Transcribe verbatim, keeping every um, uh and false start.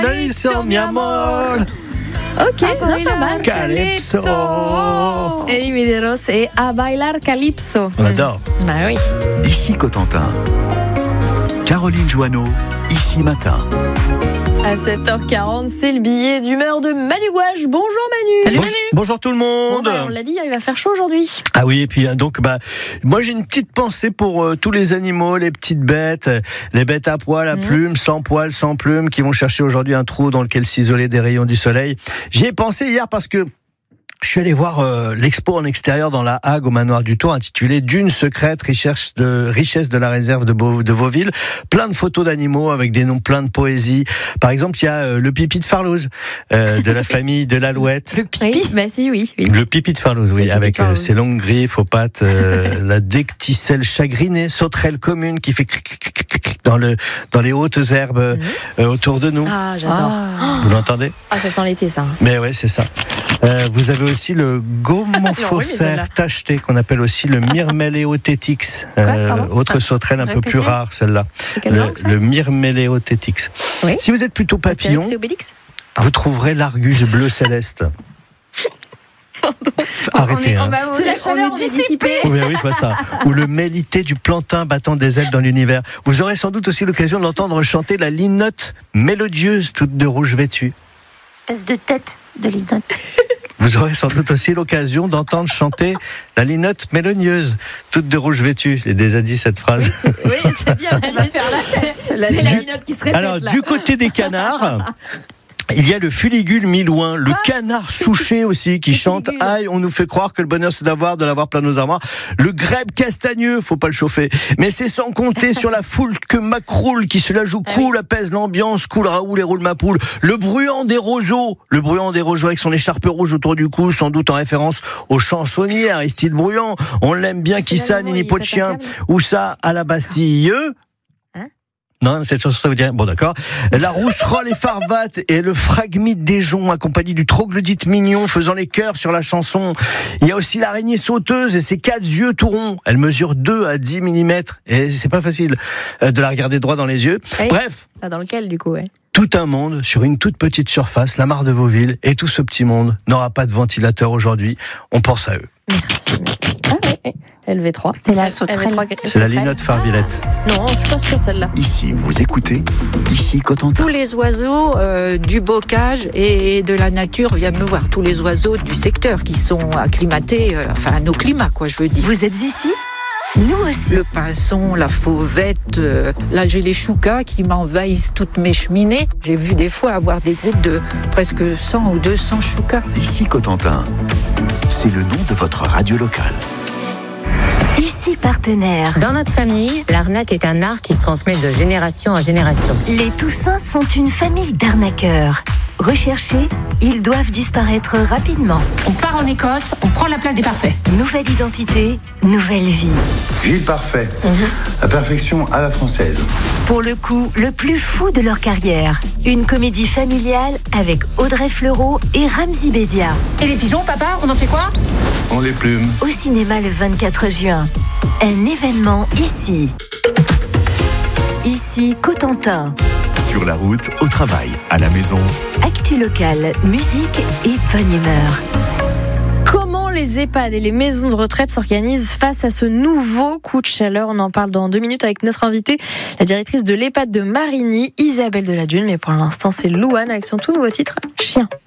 Calypso, mi amor. Ok, non, pas mal. Calypso. Eli Medeiros et A Bailar Calypso. On adore. Bah oui. Ici Cotentin. Caroline Joanneau, ici matin. À sept heures quarante, c'est le billet d'humeur de Manu Gouache. Bonjour Manu. Salut Manu. Bonjour tout le monde. Bon, bah, on l'a dit, il va faire chaud aujourd'hui. Ah oui, et puis donc bah moi j'ai une petite pensée pour euh, tous les animaux, les petites bêtes, les bêtes à poil, à mmh. plumes, sans poil, sans plumes, qui vont chercher aujourd'hui un trou dans lequel s'isoler des rayons du soleil. J'y ai pensé hier parce que je suis allé voir euh, l'expo en extérieur dans la Hague au manoir du Tour intitulée D'une secrète richesse de richesse de la réserve de, Beau, de Vauville. Plein de photos d'animaux avec des noms plein de poésie. Par exemple, il y a euh, le pipi de Farlouz euh, de la famille de l'alouette. Le pipi, bah si oui, oui. Le pipi de Farlouz, oui, avec euh, Farlouz. ses longues griffes aux pattes, euh, la decticelle chagrinée, sauterelle commune qui fait cric, cric, cric, cric dans le dans les hautes herbes mmh. euh, autour de nous. Ah, j'adore. Ah. Vous l'entendez ? Ah, ça sent l'été ça. Mais ouais, c'est ça. Euh, vous avez aussi le Gomophocère tacheté, qu'on appelle aussi le Myrméléothétix, euh, autre sauterelle un peu plus rare, celle-là. Le, le Myrméléothétix. Oui. Si vous êtes plutôt papillon, vous trouverez l'Argus bleu céleste. Arrêtez, on est, hein. bah, on c'est la chaleur, on est dissipé. Oui, oui, c'est pas ça. Ou le mélité du plantain battant des ailes dans l'univers. Vous aurez sans doute aussi l'occasion d'entendre chanter la linotte mélodieuse, toute de rouge vêtue. Espèce de tête de linotte. Vous aurez sans doute aussi l'occasion d'entendre chanter la linotte mélodieuse, toute de rouge vêtue. J'ai déjà dit cette phrase. Oui, c'est bien, elle va faire la tête. C'est la, la linotte qui se répète. Alors, là. Du côté des canards, il y a le fuligule milouin, le canard souché aussi qui chante « Aïe, on nous fait croire que le bonheur c'est d'avoir, de l'avoir plein nos armoires ». Le grèbe castagneux, faut pas le chauffer. Mais c'est sans compter sur la foule que macroule qui se la joue cool, ah oui. apaise l'ambiance, cool Raoul et roule ma poule. Le bruant des roseaux, le bruant des roseaux avec son écharpe rouge autour du cou, sans doute en référence au chansonnier Aristide Bruant. On l'aime bien, qui ça, Nini Pot de chien, ou ça à la Bastille. Non, cette chanson, ça veut dire... Bon, d'accord. La rousserolle et farvate et le fragmite des joncs, accompagné du troglodyte mignon, faisant les chœurs sur la chanson. Il y a aussi l'araignée sauteuse et ses quatre yeux tout ronds. Elle mesure deux à dix millimètres. Et c'est pas facile de la regarder droit dans les yeux. Oui. Bref. Ah, dans lequel, du coup, ouais. Tout un monde sur une toute petite surface, la mare de Vauville. Et tout ce petit monde n'aura pas de ventilateur aujourd'hui. On pense à eux. Merci. Ah, ouais, ouais. L V trois. C'est la sauterelle. C'est la linotte farvillette. Ah. Non, je suis pas sûre de celle-là. Ici, vous écoutez, ici Cotentin. Tous les oiseaux euh, du bocage et de la nature viennent me voir. Tous les oiseaux du secteur qui sont acclimatés, euh, enfin à nos climats, quoi, je veux dire. Vous êtes ici ? Nous aussi. Le pinson, la fauvette, euh, là j'ai les choucas qui m'envahissent toutes mes cheminées. J'ai vu des fois avoir des groupes de presque cent ou deux cents choucas. Ici Cotentin, c'est le nom de votre radio locale. Ici partenaire. Dans notre famille, l'arnaque est un art qui se transmet de génération en génération. Les Toussins sont une famille d'arnaqueurs. Recherchés, ils doivent disparaître rapidement. On part en Écosse, on prend la place des Parfaits. Nouvelle identité, nouvelle vie. Gilles Parfait, mm-hmm. La perfection à la française. Pour le coup, le plus fou de leur carrière. Une comédie familiale avec Audrey Fleurot et Ramzy Bedia. Et les pigeons, papa, on en fait quoi ? On les plume. Au cinéma le vingt-quatre juin. Un événement ici. Ici, Cotentin. Sur la route, au travail, à la maison. Actu locale, musique et bonne humeur. Comment les EHPAD et les maisons de retraite s'organisent face à ce nouveau coup de chaleur ? On en parle dans deux minutes avec notre invitée, la directrice de l'EHPAD de Marigny, Isabelle Deladune. Mais pour l'instant, c'est Louane avec son tout nouveau titre, Chien.